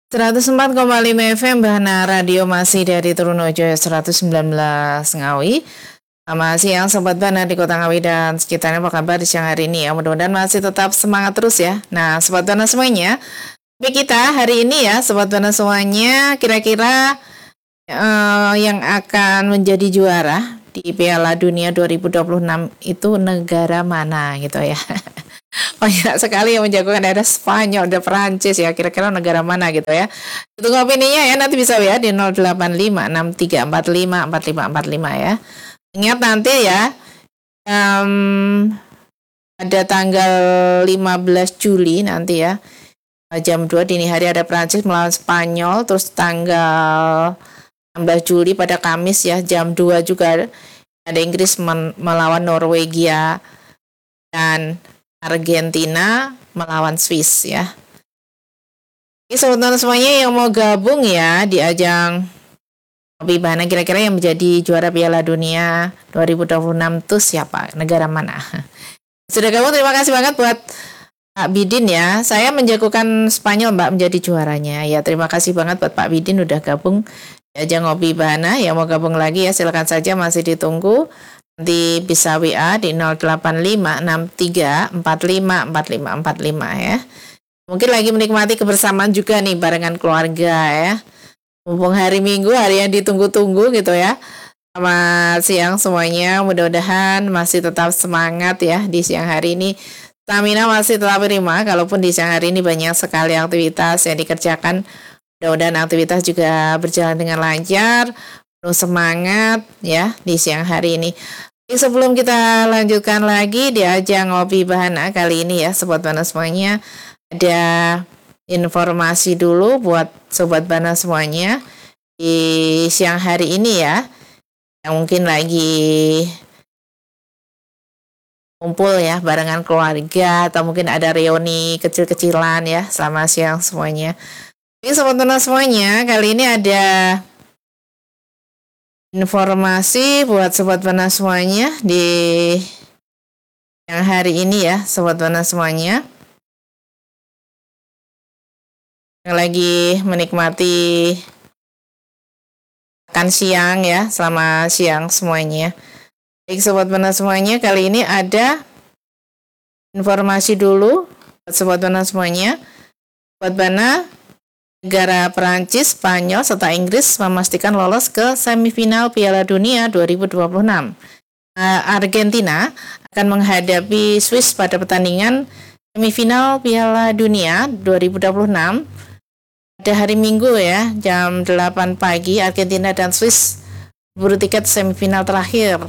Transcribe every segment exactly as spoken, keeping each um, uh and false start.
seratus empat koma lima F M Bahana Radio masih dari Trunojo seratus sembilan belas Ngawi. Selamat siang Sobat Bahana di Kota Ngawi dan sekitarnya, apa kabar di siang hari ini ya? Mudah-mudahan masih tetap semangat terus ya. Nah Sobat Bahana semuanya, topik kita hari ini ya Sobat Bahana semuanya, kira-kira uh, yang akan menjadi juara di Piala Dunia dua ribu dua puluh enam itu negara mana gitu ya. Banyak sekali yang menjagokan, ada Spanyol, ada Perancis ya, kira-kira negara mana gitu ya. Tunggu opininya ya, nanti bisa ya di nol delapan lima enam tiga empat lima empat lima empat lima ya. Ingat nanti ya, um, ada tanggal lima belas Juli nanti ya, jam dua dini hari ada Perancis melawan Spanyol. Terus tanggal enam belas Juli pada Kamis ya, jam dua juga ada Inggris melawan Norwegia dan Argentina melawan Swiss ya. Ini saudara semuanya yang mau gabung ya di ajang Hobi Bahana, kira-kira yang menjadi juara Piala Dunia dua ribu dua puluh enam itu siapa? Negara mana? Sudah gabung, terima kasih banget buat Pak Bidin ya. Saya menjagokan Spanyol Mbak menjadi juaranya. Ya terima kasih banget buat Pak Bidin udah gabung di ajang Hobi Bahana. Yang mau gabung lagi ya silakan saja, masih ditunggu. Nanti bisa W A di nol delapan lima enam tiga empat lima empat lima empat lima ya. Mungkin lagi menikmati kebersamaan juga nih barengan keluarga ya. Mumpung hari Minggu, hari yang ditunggu-tunggu gitu ya. Selamat siang semuanya, mudah-mudahan masih tetap semangat ya di siang hari ini. Stamina masih tetap prima, kalaupun di siang hari ini banyak sekali aktivitas yang dikerjakan. Mudah-mudahan aktivitas juga berjalan dengan lancar, penuh semangat ya di siang hari ini. Sebelum kita lanjutkan lagi di ajang Hobi Bahana kali ini ya Sobat Bahana semuanya, ada informasi dulu buat Sobat Bahana semuanya di siang hari ini ya, yang mungkin lagi kumpul ya barengan keluarga atau mungkin ada reuni kecil-kecilan ya. Selamat siang semuanya. Jadi Sobat Bahana semuanya, kali ini ada informasi buat Sobat Bahana semuanya di yang hari ini ya Sobat Bahana semuanya yang lagi menikmati makan siang ya. Selamat siang semuanya. Baik Sobat Bahana semuanya, kali ini ada informasi dulu buat Sobat Bahana semuanya. Sobat Bahana, negara Perancis, Spanyol, serta Inggris memastikan lolos ke semifinal Piala Dunia dua ribu dua puluh enam. Argentina akan menghadapi Swiss pada pertandingan semifinal Piala Dunia dua ribu dua puluh enam pada hari Minggu ya, jam delapan pagi. Argentina dan Swiss berburu tiket semifinal terakhir.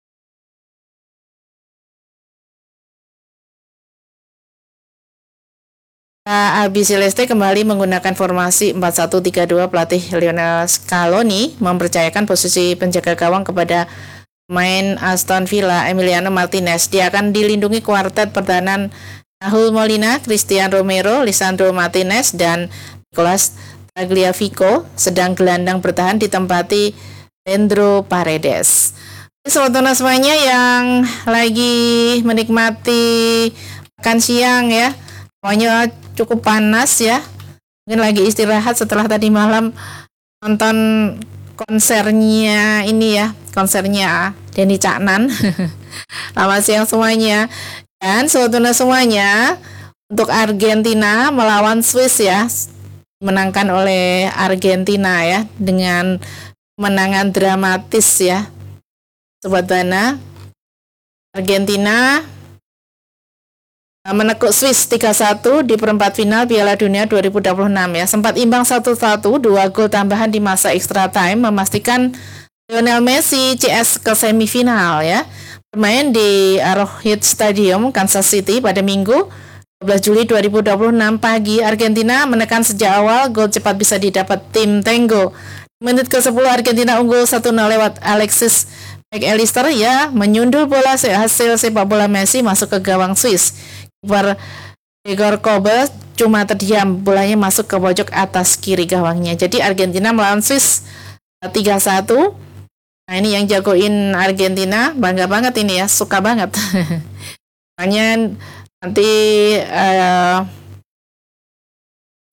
Albi Celeste kembali menggunakan formasi empat satu tiga dua. Pelatih Lionel Scaloni mempercayakan posisi penjaga gawang kepada pemain Aston Villa Emiliano Martinez. Dia akan dilindungi kuartet pertahanan Raul Molina, Christian Romero, Lisandro Martinez, dan Nicolas Tagliafico. Sedang gelandang bertahan ditempati Leandro Paredes. Sobat semuanya yang lagi menikmati makan siang ya, semuanya cukup panas ya, mungkin lagi istirahat setelah tadi malam nonton konsernya ini ya, konsernya Denny Caknan. Selamat siang semuanya. Dan sebetulnya semuanya, untuk Argentina melawan Swiss ya, menangkan oleh Argentina ya dengan kemenangan dramatis ya Sobat Bahana. Argentina menekuk Swiss tiga satu di perempat final Piala Dunia dua ribu dua puluh enam ya. Sempat imbang satu satu, dua gol tambahan di masa extra time memastikan Lionel Messi C S ke semifinal ya. Bermain di Arrowhead Stadium, Kansas City pada Minggu dua belas Juli dua ribu dua puluh enam pagi. Argentina menekan sejak awal, gol cepat bisa didapat tim Tango. Menit ke sepuluh Argentina unggul satu nol lewat Alexis McAllister ya, menyundul bola hasil sepak bola Messi masuk ke gawang Swiss. Kiper Gregor Kobel cuma terdiam, bolanya masuk ke pojok atas kiri gawangnya. Jadi Argentina melawan Swiss tiga satu. Nah ini yang jagoin Argentina, bangga banget ini ya, suka banget. Makanya nanti uh,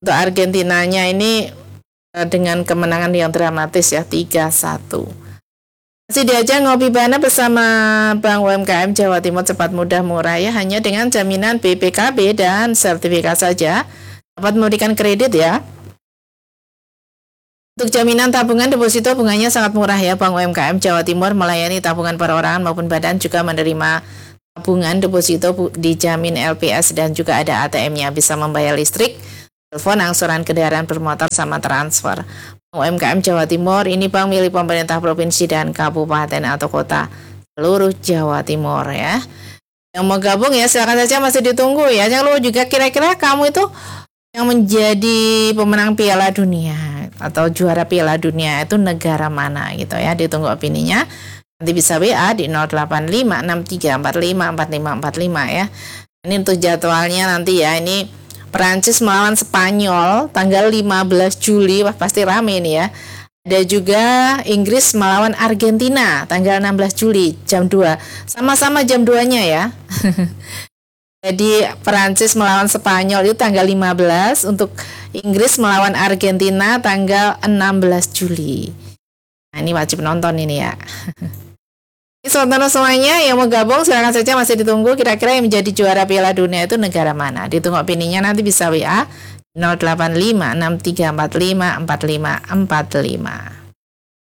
Untuk Argentinanya ini dengan kemenangan yang dramatis ya, tiga satu. Masih diajak ngopi bareng bersama Bank U M K M Jawa Timur cepat mudah murah ya, hanya dengan jaminan B P K B dan sertifikat saja dapat memberikan kredit ya. Untuk jaminan tabungan deposito bunganya sangat murah ya. Bank U M K M Jawa Timur melayani tabungan perorangan maupun badan, juga menerima tabungan deposito dijamin L P S dan juga ada A T M-nya, bisa membayar listrik, telepon, angsuran kendaraan bermotor sama transfer. Bank U M K M Jawa Timur ini bank milik pemerintah provinsi dan kabupaten atau kota seluruh Jawa Timur ya. Yang mau gabung ya silakan saja, masih ditunggu ya. Jangan lupa juga kira-kira kamu itu yang menjadi pemenang Piala Dunia atau juara Piala Dunia itu negara mana gitu ya. Ditunggu opininya. Nanti bisa W A di nol delapan lima enam tiga empat lima empat lima empat lima ya. Ini untuk jadwalnya nanti ya. Ini Perancis melawan Spanyol tanggal lima belas Juli. Wah, pasti rame nih ya. Ada juga Inggris melawan Argentina tanggal enam belas Juli jam dua. Sama-sama jam dua-nya ya. Jadi Perancis melawan Spanyol itu tanggal lima belas, untuk Inggris melawan Argentina tanggal enam belas Juli. Nah, ini wajib nonton ini ya. Saudara semuanya yang mau gabung silakan saja, masih ditunggu. Kira-kira yang menjadi juara Piala Dunia itu negara mana? Ditunggu opininya, nanti bisa W A nol delapan lima enam tiga empat lima empat lima empat lima.